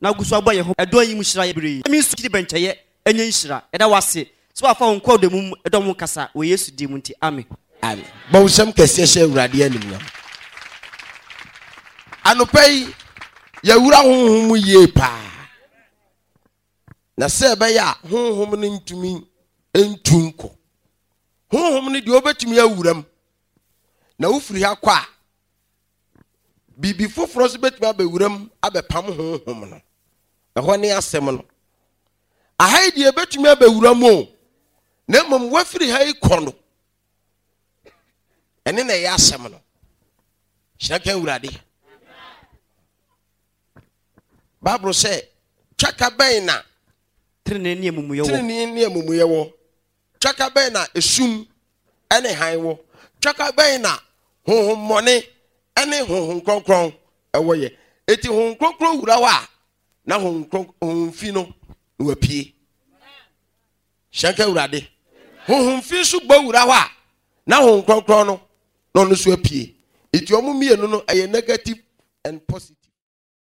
na gusu abo ye ho edo yi mu hira ye bere mi su kidi bencheye enye hira eda wase so afa won kwa odemu edom kasa we Yesu di mu nti amen amen bo sem kese hye urade anim anopai ya wura honhom ye pa na se be ya honhom ne ntumi entunko honhom ne de obetumi awuram na ufiri ha kwa bibi foforo so betumi abewuram abepam honhom no eho ne asem no ahai de betumi abewuram o na mom wafiri ha ikono ene na ya asem no shaka urade Bible say twaka ben na trene ne amumuye wo twaka ben na esum ene han wo twaka ben na honhom mone ene honhom kronkron ewo ye eti honhom kronkron wura wa na honhom fi no wa pie shaka urade honhom fi so gba wura wa na honhom kronkron no no so apie eti omo mienu no eye negative and positive